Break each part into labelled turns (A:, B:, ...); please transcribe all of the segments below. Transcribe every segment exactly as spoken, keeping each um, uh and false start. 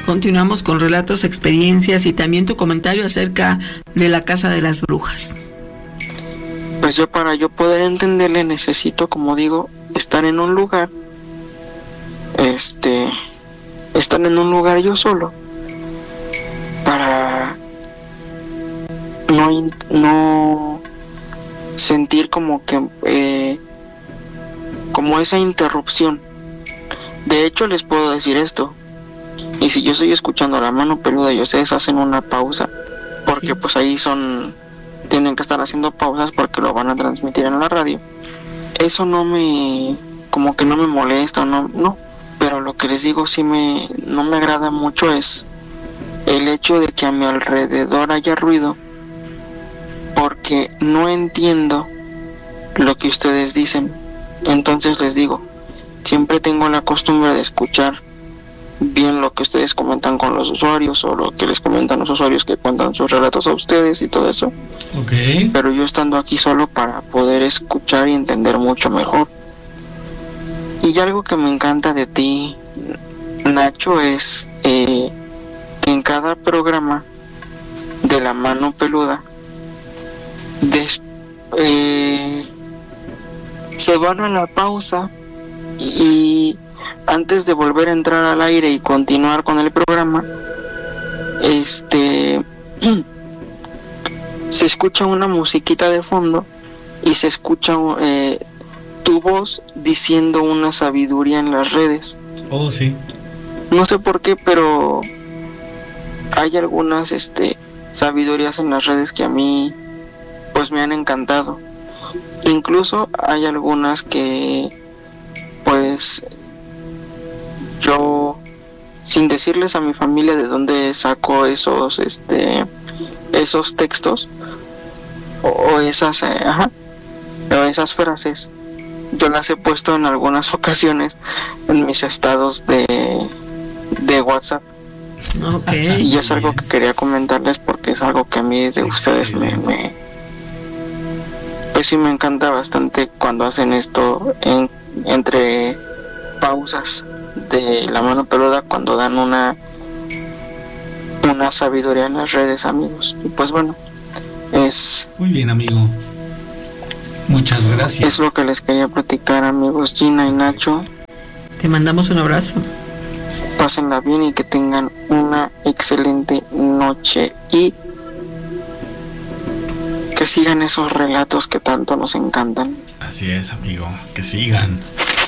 A: Continuamos con relatos, experiencias y también tu comentario acerca de la Casa de las Brujas.
B: Pues yo, para yo poder entenderle, necesito, como digo, estar en un lugar, este, estar en un lugar yo solo, para no, no sentir como que, eh, como esa interrupción. De hecho, les puedo decir esto, y si yo estoy escuchando La Mano Peluda y ustedes hacen una pausa, porque sí, pues ahí son, tienen que estar haciendo pausas porque lo van a transmitir en la radio, eso no me, como que no me molesta, no, no, pero lo que les digo sí me, no me agrada mucho es el hecho de que a mi alrededor haya ruido, porque no entiendo lo que ustedes dicen. Entonces les digo, siempre tengo la costumbre de escuchar bien lo que ustedes comentan con los usuarios, o lo que les comentan los usuarios que cuentan sus relatos a ustedes y todo eso.
C: Okay.
B: Pero yo estando aquí solo para poder escuchar y entender mucho mejor. Y algo que me encanta de ti, Nacho, es eh, que en cada programa de La Mano Peluda des, eh, se van a la pausa y antes de volver a entrar al aire y continuar con el programa, este se escucha una musiquita de fondo y se escucha eh, tu voz diciendo una sabiduría en las redes.
C: Oh, sí.
B: No sé por qué, pero hay algunas este sabidurías en las redes que a mí pues me han encantado. Incluso hay algunas que pues yo, sin decirles a mi familia de dónde saco esos este esos textos o, o esas eh, ajá, o esas frases, yo las he puesto en algunas ocasiones en mis estados de de WhatsApp.
A: Okay.
B: Y es algo que quería comentarles porque es algo que a mí de ustedes me, me pues sí me encanta bastante cuando hacen esto en, entre pausas de La Mano Peluda, cuando dan una una sabiduría en las redes, amigos. Y pues bueno, es
C: muy bien, amigo, muchas gracias.
B: Es lo que les quería platicar, amigos. Gina y Nacho,
A: te mandamos un abrazo.
B: Pásenla bien y que tengan una excelente noche y que sigan esos relatos que tanto nos encantan.
C: Así es, amigo, que sigan.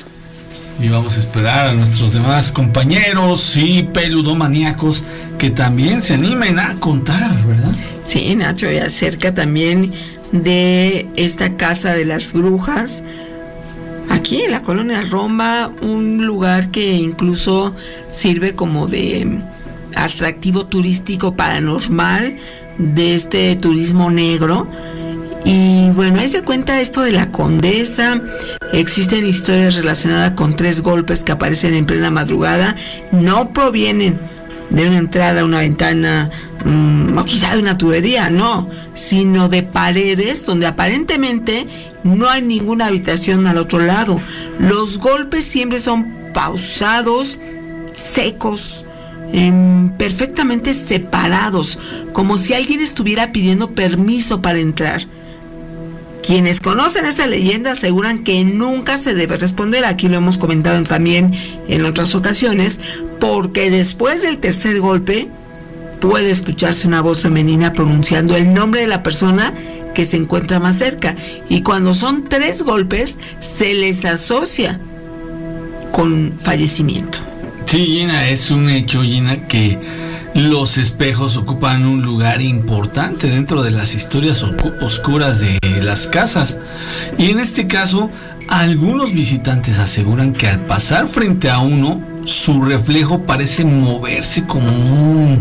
C: Y vamos a esperar a nuestros demás compañeros y peludomaníacos que también se animen a contar, ¿verdad?
A: Sí, Nacho, y acerca también de esta Casa de las Brujas, aquí en la colonia Roma, un lugar que incluso sirve como de atractivo turístico paranormal, de este turismo negro. Y bueno, ahí se cuenta esto de la Condesa. Existen historias relacionadas con tres golpes que aparecen en plena madrugada. No provienen de una entrada, una ventana, mmm, o quizá de una tubería, no, sino de paredes donde aparentemente no hay ninguna habitación al otro lado. Los golpes siempre son pausados, secos, eh, perfectamente separados, como si alguien estuviera pidiendo permiso para entrar. Quienes conocen esta leyenda aseguran que nunca se debe responder, aquí lo hemos comentado también en otras ocasiones, porque después del tercer golpe puede escucharse una voz femenina pronunciando el nombre de la persona que se encuentra más cerca, y cuando son tres golpes se les asocia con fallecimiento.
C: Sí, Gina, es un hecho, Gina, que los espejos ocupan un lugar importante dentro de las historias oscuras de las casas. Y en este caso, algunos visitantes aseguran que al pasar frente a uno, su reflejo parece moverse como un,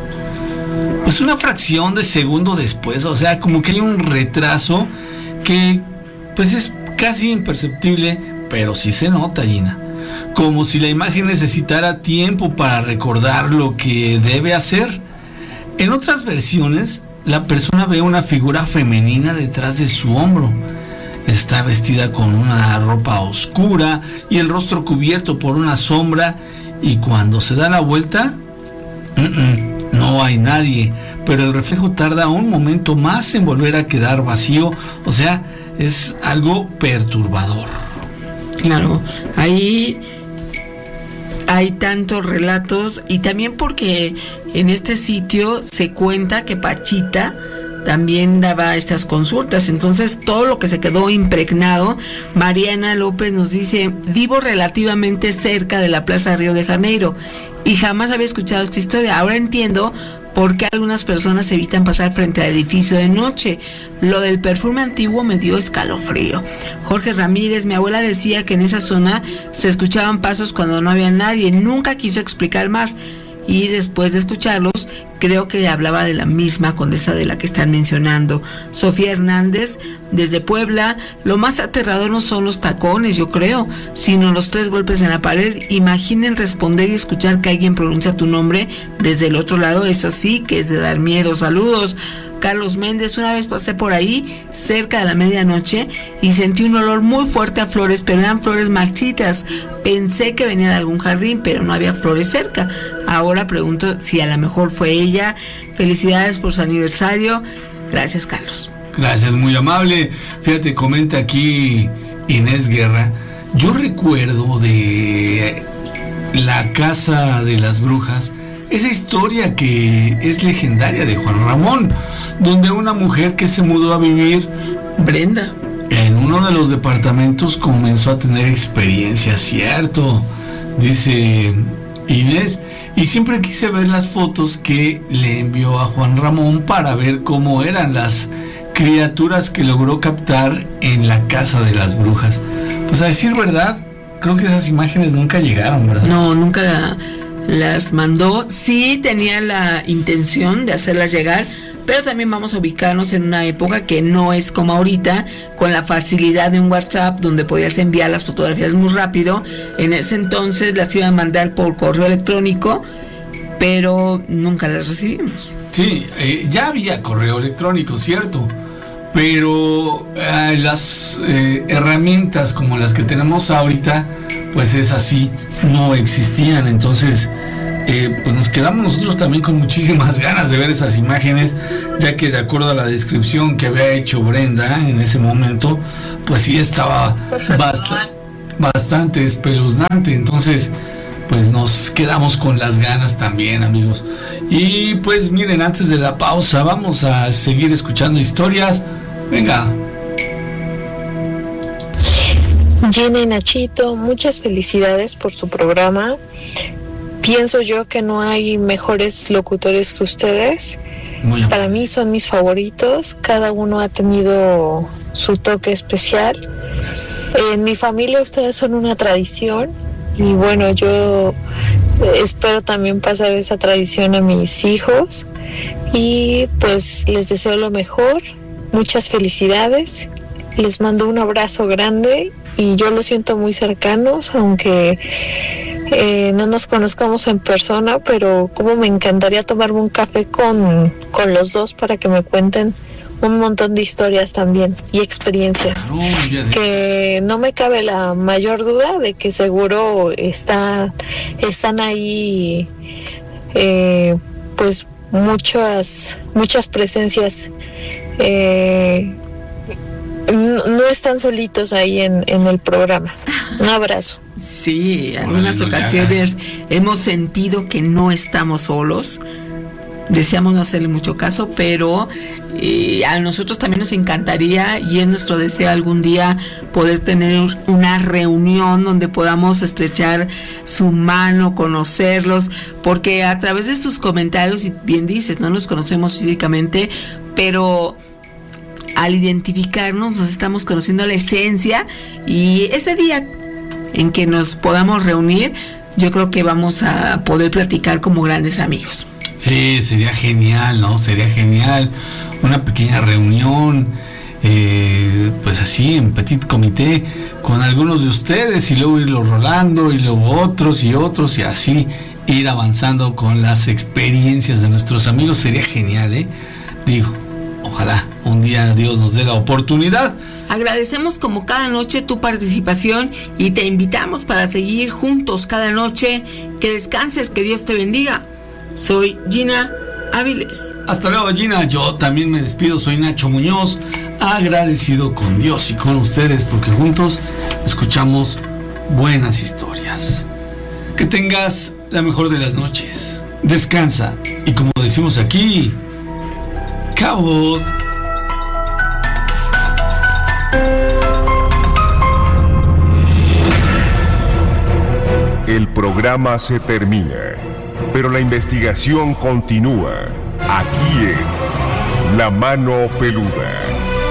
C: pues una fracción de segundo después. O sea, como que hay un retraso que pues es casi imperceptible, pero sí se nota, Gina. Como si la imagen necesitara tiempo para recordar lo que debe hacer. En otras versiones, la persona ve una figura femenina detrás de su hombro. Está vestida con una ropa oscura y el rostro cubierto por una sombra, y cuando se da la vuelta, Mm-mm, no hay nadie, pero el reflejo tarda un momento más en volver a quedar vacío, o sea, es algo perturbador.
A: Claro, ahí hay tantos relatos y también porque en este sitio se cuenta que Pachita también daba estas consultas, entonces todo lo que se quedó impregnado. Mariana López nos dice: vivo relativamente cerca de la Plaza Río de Janeiro y jamás había escuchado esta historia. Ahora entiendo por qué algunas personas evitan pasar frente al edificio de noche. Lo del perfume antiguo me dio escalofrío. Jorge Ramírez: mi abuela decía que en esa zona se escuchaban pasos cuando no había nadie. Nunca quiso explicar más. Y después de escucharlos, creo que hablaba de la misma condesa de la que están mencionando. Sofía Hernández, desde Puebla: lo más aterrador no son los tacones, yo creo, sino los tres golpes en la pared. Imaginen responder y escuchar que alguien pronuncia tu nombre desde el otro lado, eso sí que es de dar miedo. Saludos. Carlos Méndez: una vez pasé por ahí cerca de la medianoche y sentí un olor muy fuerte a flores, pero eran flores marchitas. Pensé que venía de algún jardín, pero no había flores cerca. Ahora pregunto si a lo mejor fue ella. Felicidades por su aniversario. Gracias, Carlos.
C: Gracias, muy amable. Fíjate, comenta aquí Inés Guerra: yo recuerdo de la Casa de las Brujas, esa historia que es legendaria de Juan Ramón, donde una mujer que se mudó a vivir,
A: Brenda,
C: en uno de los departamentos comenzó a tener experiencia, cierto, dice Inés, y siempre quise ver las fotos que le envió a Juan Ramón para ver cómo eran las criaturas que logró captar en la Casa de las Brujas. Pues a decir verdad, creo que esas imágenes nunca llegaron, ¿verdad?
A: No, nunca las mandó. Sí tenía la intención de hacerlas llegar, pero también vamos a ubicarnos en una época que no es como ahorita, con la facilidad de un WhatsApp donde podías enviar las fotografías muy rápido. En ese entonces las iban a mandar por correo electrónico, pero nunca las recibimos.
C: Sí, eh, ya había correo electrónico, cierto, pero eh, las eh, herramientas como las que tenemos ahorita, pues es así, no existían. Entonces eh, pues nos quedamos nosotros también con muchísimas ganas de ver esas imágenes, ya que de acuerdo a la descripción que había hecho Brenda en ese momento, pues sí estaba bast- bastante espeluznante. Entonces pues nos quedamos con las ganas también, amigos. Y pues miren, antes de la pausa vamos a seguir escuchando historias. Venga.
D: Gina y Nachito, muchas felicidades por su programa. Pienso yo que no hay mejores locutores que ustedes.
C: Muy amable.
D: Para mí son mis favoritos. Cada uno ha tenido su toque especial.
C: Gracias.
D: En mi familia ustedes son una tradición. Y bueno, yo espero también pasar esa tradición a mis hijos. Y pues les deseo lo mejor. Muchas felicidades. Les mando un abrazo grande. Y yo los siento muy cercanos, aunque eh, no nos conozcamos en persona, pero como me encantaría tomarme un café con, con los dos para que me cuenten un montón de historias también y experiencias.
C: No, ya de-
D: Que no me cabe la mayor duda de que seguro está, están ahí eh, pues muchas, muchas presencias. Eh, no están solitos ahí en, en el programa. Un abrazo.
A: Sí, en
C: Órale,
A: algunas
C: no le
A: ocasiones hemos sentido que no estamos solos. Deseamos no hacerle mucho caso, pero eh, a nosotros también nos encantaría, y es nuestro deseo algún día poder tener una reunión donde podamos estrechar su mano, conocerlos, porque a través de sus comentarios, y bien dices, no nos conocemos físicamente, pero al identificarnos nos estamos conociendo la esencia, y ese día en que nos podamos reunir, yo creo que vamos a poder platicar como grandes amigos.
C: Sí, sería genial, ¿no? Sería genial una pequeña reunión, eh, pues así, en petit comité, con algunos de ustedes, y luego irlo rolando, y luego otros y otros, y así ir avanzando con las experiencias de nuestros amigos. Sería genial, ¿eh? Digo, ojalá un día Dios nos dé la oportunidad.
A: Agradecemos como cada noche tu participación y te invitamos para seguir juntos cada noche. Que descanses, que Dios te bendiga. Soy Gina Áviles.
C: Hasta luego, Gina. Yo también me despido. Soy Nacho Muñoz, agradecido con Dios y con ustedes porque juntos escuchamos buenas historias. Que tengas la mejor de las noches. Descansa y, como decimos aquí, cabo.
E: El programa se termina, pero la investigación continúa aquí en La Mano Peluda.